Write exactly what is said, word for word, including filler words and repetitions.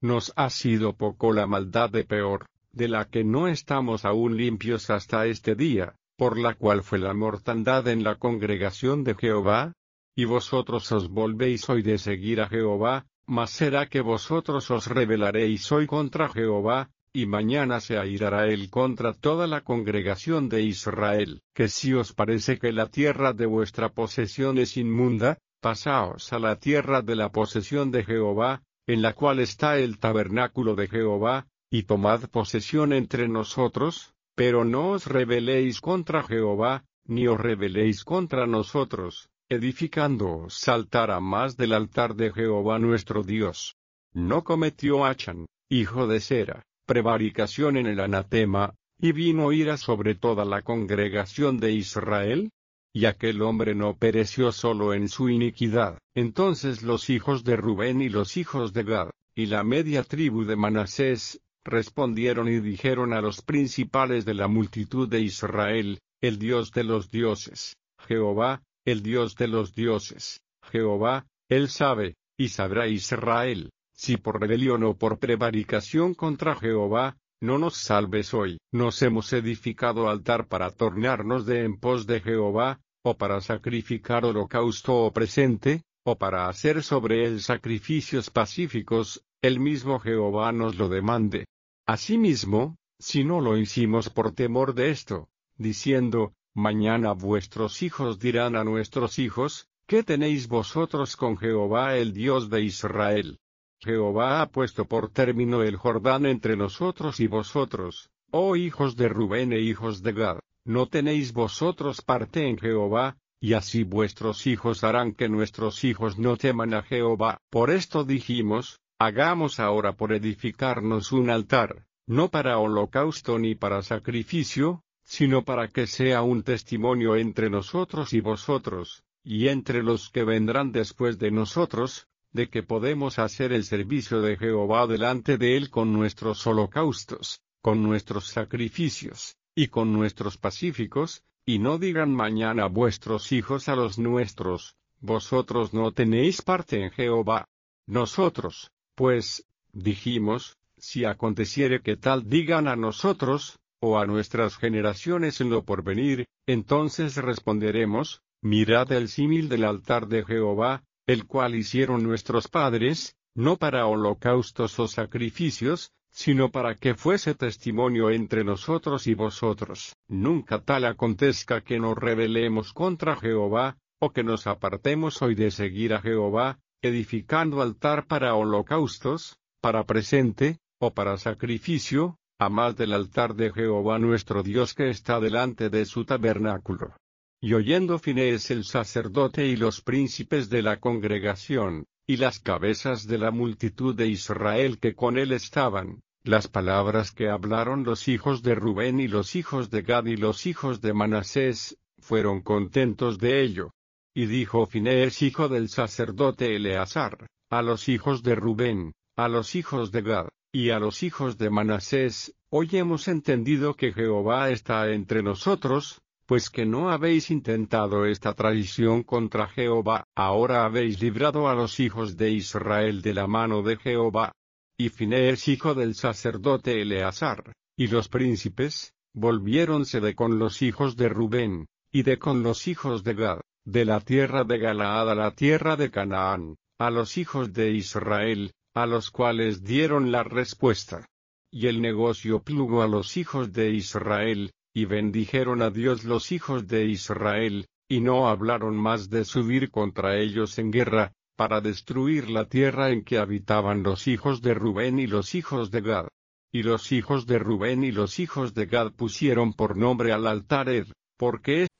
nos ha sido poco la maldad de Peor, de la que no estamos aún limpios hasta este día, por la cual fue la mortandad en la congregación de Jehová? Y vosotros os volvéis hoy de seguir a Jehová, mas será que vosotros os rebelaréis hoy contra Jehová, y mañana se airará él contra toda la congregación de Israel. Que si os parece que la tierra de vuestra posesión es inmunda, pasaos a la tierra de la posesión de Jehová, en la cual está el tabernáculo de Jehová, y tomad posesión entre nosotros, pero no os rebeléis contra Jehová, ni os rebeléis contra nosotros, edificándoos altar a más del altar de Jehová nuestro Dios. No cometió Achan, hijo de Sera, prevaricación en el anatema, y vino ira sobre toda la congregación de Israel? Y aquel hombre no pereció solo en su iniquidad. Entonces los hijos de Rubén y los hijos de Gad, y la media tribu de Manasés, respondieron y dijeron a los principales de la multitud de Israel: el Dios de los dioses, Jehová, el Dios de los dioses, Jehová, él sabe, y sabrá Israel, si por rebelión o por prevaricación contra Jehová, no nos salves hoy. Nos hemos edificado altar para tornarnos de en pos de Jehová, o para sacrificar holocausto o presente, o para hacer sobre él sacrificios pacíficos, el mismo Jehová nos lo demande. Asimismo, si no lo hicimos por temor de esto, diciendo: mañana vuestros hijos dirán a nuestros hijos: ¿qué tenéis vosotros con Jehová el Dios de Israel? Jehová ha puesto por término el Jordán entre nosotros y vosotros, oh hijos de Rubén e hijos de Gad, no tenéis vosotros parte en Jehová, y así vuestros hijos harán que nuestros hijos no teman a Jehová. Por esto dijimos: hagamos ahora por edificarnos un altar, no para holocausto ni para sacrificio, sino para que sea un testimonio entre nosotros y vosotros, y entre los que vendrán después de nosotros, de que podemos hacer el servicio de Jehová delante de él con nuestros holocaustos, con nuestros sacrificios, y con nuestros pacíficos, y no digan mañana vuestros hijos a los nuestros: vosotros no tenéis parte en Jehová. Nosotros, pues, dijimos: si aconteciere que tal digan a nosotros, o a nuestras generaciones en lo porvenir, entonces responderemos: mirad el símil del altar de Jehová, el cual hicieron nuestros padres, no para holocaustos o sacrificios, sino para que fuese testimonio entre nosotros y vosotros. Nunca tal acontezca que nos rebelemos contra Jehová, o que nos apartemos hoy de seguir a Jehová, edificando altar para holocaustos, para presente, o para sacrificio, a más del altar de Jehová nuestro Dios que está delante de su tabernáculo. Y oyendo Finees el sacerdote y los príncipes de la congregación, y las cabezas de la multitud de Israel que con él estaban, las palabras que hablaron los hijos de Rubén y los hijos de Gad y los hijos de Manasés, fueron contentos de ello. Y dijo Finees hijo del sacerdote Eleazar, a los hijos de Rubén, a los hijos de Gad, y a los hijos de Manasés: hoy hemos entendido que Jehová está entre nosotros, pues que no habéis intentado esta traición contra Jehová, ahora habéis librado a los hijos de Israel de la mano de Jehová. Y Finees hijo del sacerdote Eleazar, y los príncipes, volviéronse de con los hijos de Rubén, y de con los hijos de Gad, de la tierra de Galaad a la tierra de Canaán, a los hijos de Israel, a los cuales dieron la respuesta. Y el negocio plugo a los hijos de Israel, y bendijeron a Dios los hijos de Israel, y no hablaron más de subir contra ellos en guerra, para destruir la tierra en que habitaban los hijos de Rubén y los hijos de Gad. Y los hijos de Rubén y los hijos de Gad pusieron por nombre al altar Er, porque